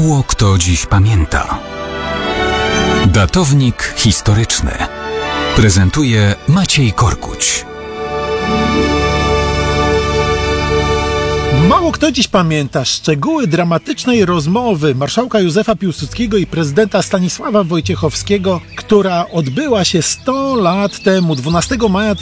Mało kto dziś pamięta. Datownik historyczny prezentuje Maciej Korkuć. Mało kto dziś pamięta szczegóły dramatycznej rozmowy marszałka Józefa Piłsudskiego i prezydenta Stanisława Wojciechowskiego, która odbyła się 100 lat temu, 12 maja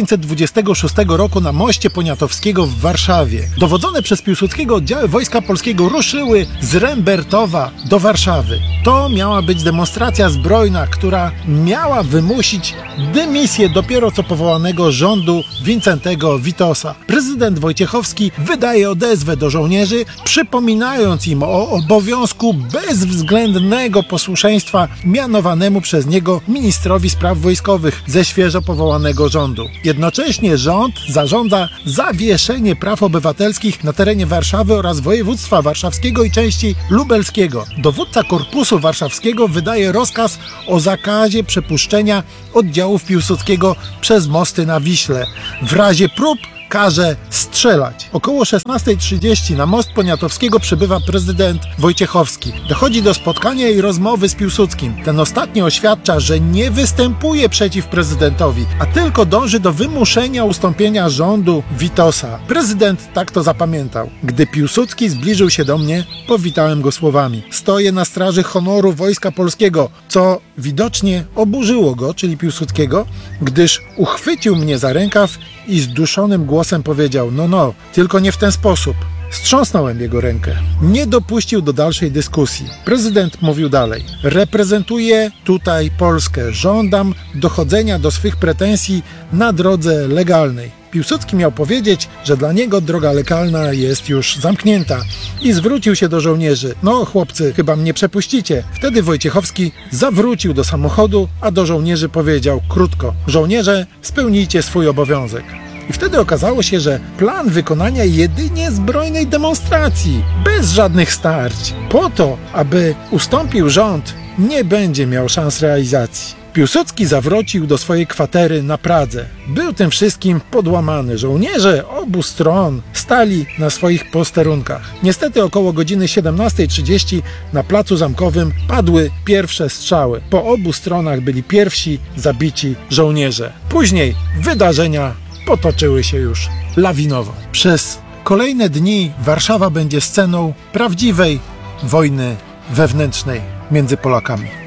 1926 roku na moście Poniatowskiego w Warszawie. Dowodzone przez Piłsudskiego oddziały Wojska Polskiego ruszyły z Rembertowa do Warszawy. To miała być demonstracja zbrojna, która miała wymusić dymisję dopiero co powołanego rządu Wincentego Witosa. Prezydent Wojciechowski wydaje odezwę do żołnierzy, przypominając im o obowiązku bezwzględnego posłuszeństwa mianowanemu przez niego ministrowi spraw wojskowych ze świeżo powołanego rządu. Jednocześnie rząd zarządza zawieszenie praw obywatelskich na terenie Warszawy oraz województwa warszawskiego i części lubelskiego. Dowódca Korpusu Warszawskiego wydaje rozkaz o zakazie przepuszczenia oddziałów Piłsudskiego przez mosty na Wiśle. W razie prób każe strzelać. Około 16:30 na most Poniatowskiego przybywa prezydent Wojciechowski. Dochodzi do spotkania i rozmowy z Piłsudskim. Ten ostatni oświadcza, że nie występuje przeciw prezydentowi, a tylko dąży do wymuszenia ustąpienia rządu Witosa. Prezydent tak to zapamiętał. Gdy Piłsudski zbliżył się do mnie, powitałem go słowami: stoję na straży honoru Wojska Polskiego, co widocznie oburzyło go, czyli Piłsudskiego, gdyż uchwycił mnie za rękaw i zduszonym głosem powiedział: no, tylko nie w ten sposób. Strząsnąłem jego rękę. Nie dopuścił do dalszej dyskusji. Prezydent mówił dalej: reprezentuję tutaj Polskę. Żądam dochodzenia do swych pretensji na drodze legalnej. Piłsudski miał powiedzieć, że dla niego droga legalna jest już zamknięta i zwrócił się do żołnierzy: no chłopcy, chyba mnie przepuścicie. Wtedy Wojciechowski zawrócił do samochodu, a do żołnierzy powiedział krótko: żołnierze, spełnijcie swój obowiązek. I wtedy okazało się, że plan wykonania jedynie zbrojnej demonstracji, bez żadnych starć, po to, aby ustąpił rząd, nie będzie miał szans realizacji. Piłsudski zawrócił do swojej kwatery na Pradze. Był tym wszystkim podłamany. Żołnierze obu stron stali na swoich posterunkach. Niestety około godziny 17:30 na placu Zamkowym padły pierwsze strzały. Po obu stronach byli pierwsi zabici żołnierze. Później wydarzenia potoczyły się już lawinowo. Przez kolejne dni Warszawa będzie sceną prawdziwej wojny wewnętrznej między Polakami.